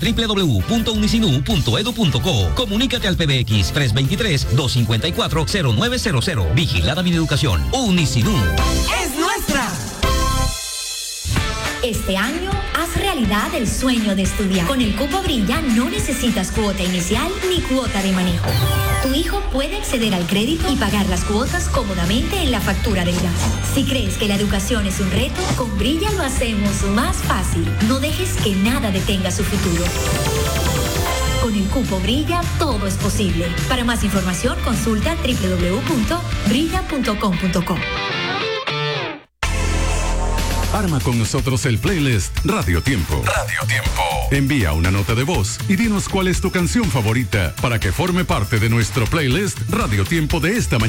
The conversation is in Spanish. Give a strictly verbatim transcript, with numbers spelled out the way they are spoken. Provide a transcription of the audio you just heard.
doble u doble u doble u punto unisinu punto edu punto co. Comunícate al P B X tres dos tres, dos cinco cuatro, cero nueve cero cero. Vigilada mi educación. Unisinú. ¡Es nuestra! Este año, haz realidad el sueño de estudiar. Con el Cupo Brilla no necesitas cuota inicial ni cuota de manejo. Tu hijo puede acceder al crédito y pagar las cuotas cómodamente en la factura del gas. Si crees que la educación es un reto, con Brilla lo hacemos más fácil. No dejes que nada detenga su futuro. Con el Cupo Brilla, todo es posible. Para más información, consulta doble u doble u doble u punto brilla punto com punto co. Arma con nosotros el playlist Radio Tiempo. Radio Tiempo. Envía una nota de voz y dinos cuál es tu canción favorita para que forme parte de nuestro playlist Radio Tiempo de esta mañana.